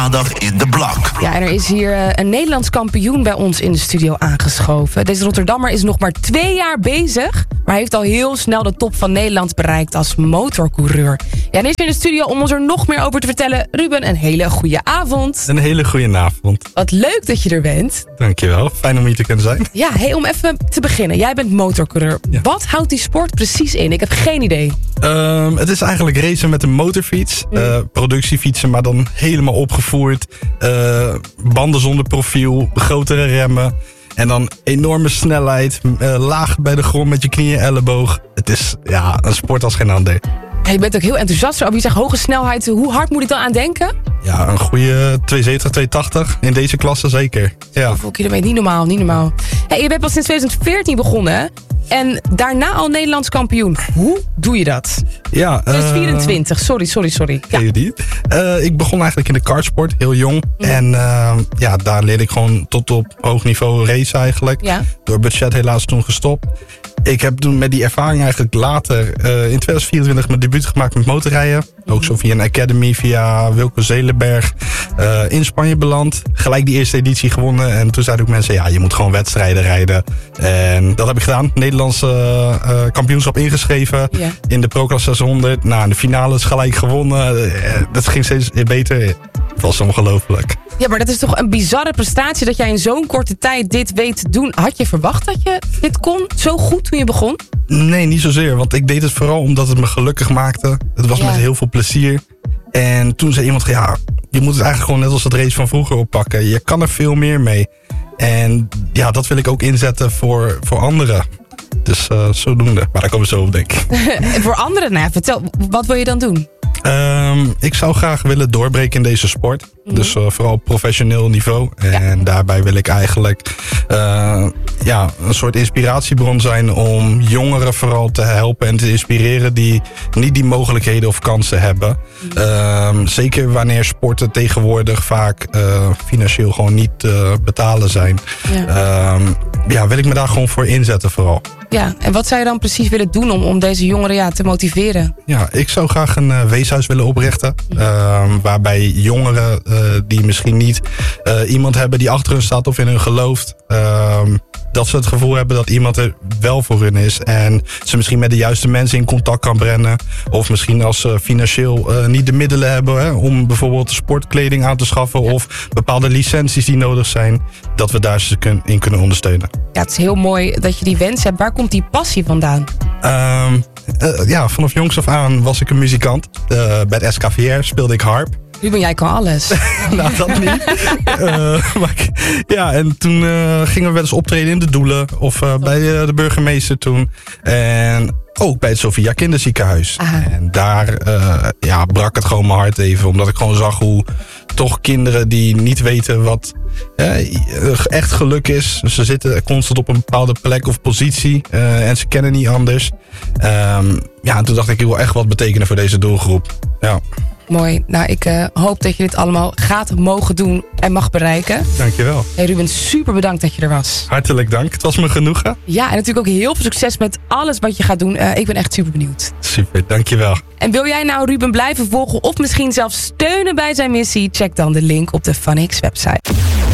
Maandag in de Blok. Ja, en er is hier een Nederlands kampioen bij ons in de studio aangeschoven. Deze Rotterdammer is nog maar 2 jaar bezig, maar heeft al heel snel de top van Nederland bereikt als motorcoureur. Ja, en is hier in de studio om ons er nog meer over te vertellen. Ruben, een hele goede avond. Een hele goede avond. Wat leuk dat je er bent. Dankjewel, fijn om hier te kunnen zijn. Ja, hey, om even te beginnen. Jij bent motorcoureur. Ja. Wat houdt die sport precies in? Ik heb geen idee. Het is eigenlijk racen met een motorfiets. Productiefietsen, maar dan helemaal opgevoerd. Banden zonder profiel, grotere remmen. En dan enorme snelheid, laag bij de grond met je knieën en elleboog. Het is een sport als geen ander. Hey, je bent ook heel enthousiast over. Je zegt hoge snelheid. Hoe hard moet ik dan aan denken? Ja, een goede 270, 280 in deze klasse zeker. Ja. Hoeveel kilometer? Niet normaal. Hey, je bent pas sinds 2014 begonnen, hè? En daarna al Nederlands kampioen. Hoe doe je dat? Ja, 2024, sorry. Ja. Ik begon eigenlijk in de kartsport, heel jong. En daar leerde ik gewoon tot op hoog niveau racen eigenlijk. Ja. Door budget helaas toen gestopt. Ik heb toen met die ervaring eigenlijk later in 2024 mijn debuut gemaakt met motorrijden. Ook zo via een academy, via Wilco Zelenberg in Spanje beland. Gelijk die eerste editie gewonnen. En toen zeiden ook mensen, je moet gewoon wedstrijden rijden. En dat heb ik gedaan. Nederlandse kampioenschap ingeschreven. Ja. In de Proclass 600. Nou, in de finale is gelijk gewonnen. Dat ging steeds beter. Het was ongelooflijk. Ja, maar dat is toch een bizarre prestatie dat jij in zo'n korte tijd dit weet te doen. Had je verwacht dat je dit kon zo goed toen je begon? Nee, niet zozeer. Want ik deed het vooral omdat het me gelukkig maakte. Het was met heel veel plezier. En toen zei iemand, je moet het eigenlijk gewoon net als het race van vroeger oppakken. Je kan er veel meer mee. En dat wil ik ook inzetten voor anderen. Dus zodoende. Maar daar komen we zo op, denk ik. Voor anderen? Vertel, wat wil je dan doen? Ik zou graag willen doorbreken in deze sport. Dus vooral op professioneel niveau. En daarbij wil ik eigenlijk een soort inspiratiebron zijn om jongeren vooral te helpen en te inspireren die niet die mogelijkheden of kansen hebben. Zeker wanneer sporten tegenwoordig vaak financieel gewoon niet te betalen zijn. Wil ik me daar gewoon voor inzetten vooral. Ja, en wat zou je dan precies willen doen om deze jongeren te motiveren? Ja, ik zou graag een weeshuis willen oprichten. Waarbij jongeren die misschien niet iemand hebben die achter hun staat of in hun gelooft. Dat ze het gevoel hebben dat iemand er wel voor hun is. En ze misschien met de juiste mensen in contact kan brengen. Of misschien als ze financieel niet de middelen hebben om bijvoorbeeld sportkleding aan te schaffen. Of bepaalde licenties die nodig zijn. Dat we daar ze in kunnen ondersteunen. Ja, het is heel mooi dat je die wens hebt. Waar komt die passie vandaan? Vanaf jongs af aan was ik een muzikant. Bij het SKVR speelde ik harp. Ruben, jij kan alles. Nou, dat niet. En toen gingen we wel eens optreden in de Doelen. Of bij de burgemeester toen. En ook bij het Sophia Kinderziekenhuis. Aha. En daar brak het gewoon mijn hart even. Omdat ik gewoon zag hoe toch kinderen die niet weten wat echt geluk is. Ze zitten constant op een bepaalde plek of positie. En ze kennen niet anders. En toen dacht ik wil echt wat betekenen voor deze doelgroep. Ja. Mooi. Nou, ik hoop dat je dit allemaal gaat mogen doen en mag bereiken. Dankjewel. Hey Ruben, super bedankt dat je er was. Hartelijk dank. Het was me genoegen. Ja, en natuurlijk ook heel veel succes met alles wat je gaat doen. Ik ben echt super benieuwd. Super, dankjewel. En wil jij nou Ruben blijven volgen of misschien zelfs steunen bij zijn missie? Check dan de link op de FunX website.